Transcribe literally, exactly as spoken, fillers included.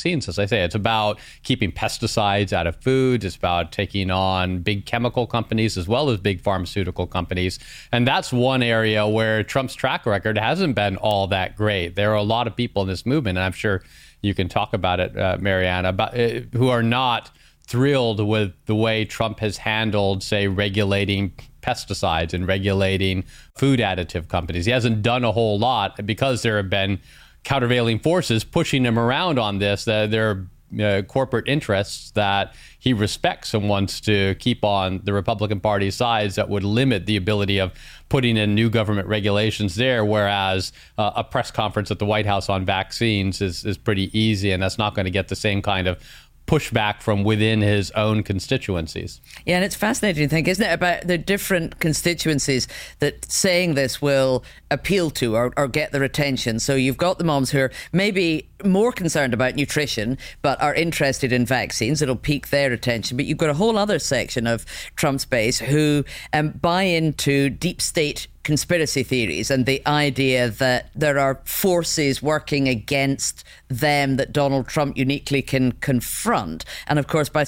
vaccines. As I say, it's about keeping pesticides out of food. It's about taking on big chemical companies as well as big pharmaceutical companies. And that's one area where Trump's track record hasn't been all that great. There are a lot of people in this movement, and I'm sure you can talk about it, uh, Marianne, about uh, who are not thrilled with the way Trump has handled, say, regulating pesticides and regulating food additive companies. He hasn't done a whole lot because there have been countervailing forces pushing him around on this. Uh, there are uh, corporate interests that he respects and wants to keep on the Republican Party's sides that would limit the ability of putting in new government regulations there, whereas uh, a press conference at the White House on vaccines is, is pretty easy, and that's not going to get the same kind of pushback from within his own constituencies. Yeah, and it's fascinating to think, isn't it, about the different constituencies that saying this will appeal to or, or get their attention. So you've got the moms who are maybe more concerned about nutrition but are interested in vaccines. It'll pique their attention. But you've got a whole other section of Trump's base who um, buy into deep state conspiracy theories and the idea that there are forces working against them that Donald Trump uniquely can confront. And of course, by